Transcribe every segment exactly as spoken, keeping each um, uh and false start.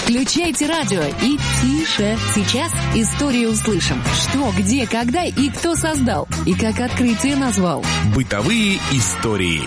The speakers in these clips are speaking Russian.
Включайте радио и тише. Сейчас историю услышим. Что, где, когда и кто создал. И как открытие назвал. Бытовые истории.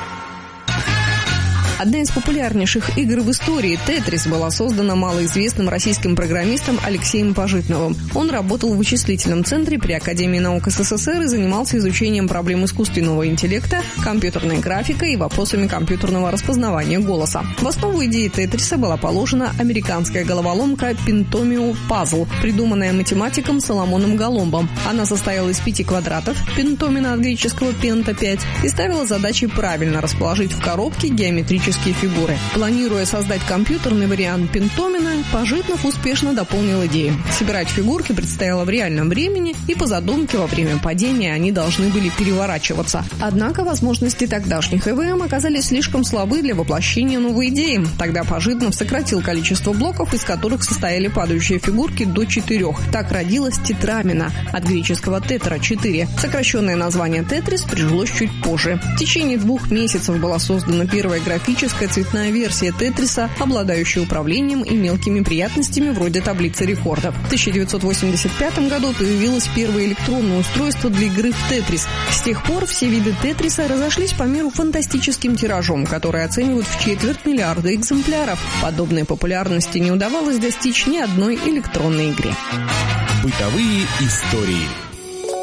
Одна из популярнейших игр в истории, «Тетрис», была создана малоизвестным российским программистом Алексеем Пожитновым. Он работал в вычислительном центре при Академии наук СССР и занимался изучением проблем искусственного интеллекта, компьютерной графикой и вопросами компьютерного распознавания голоса. В основу идеи «Тетриса» была положена американская головоломка «Пентомио Пазл», придуманная математиком Соломоном Голломбом. Она состояла из пяти квадратов, пентомина от греческого «пента» — пять, и ставила задачей правильно расположить в коробке геометрические фигуры. Планируя создать компьютерный вариант пентомина, Пожитнов успешно дополнил идею. Собирать фигурки предстояло в реальном времени, и по задумке во время падения они должны были переворачиваться. Однако возможности тогдашних ЭВМ оказались слишком слабы для воплощения новой идеи. Тогда Пожитнов сократил количество блоков, из которых состояли падающие фигурки, до четырех. Так родилась тетрамина, от греческого «тетра» — четыре. Сокращенное название «Тетрис» прижилось чуть позже. В течение двух месяцев была создана первая графическая цветная версия «Тетриса», обладающая управлением и мелкими приятностями вроде таблицы рекордов. В тысяча девятьсот восемьдесят пятом году появилось первое электронное устройство для игры в «Тетрис». С тех пор все виды «Тетриса» разошлись по миру фантастическим тиражом, который оценивают в четверть миллиарда экземпляров. Подобной популярности не удавалось достичь ни одной электронной игре. Бытовые истории.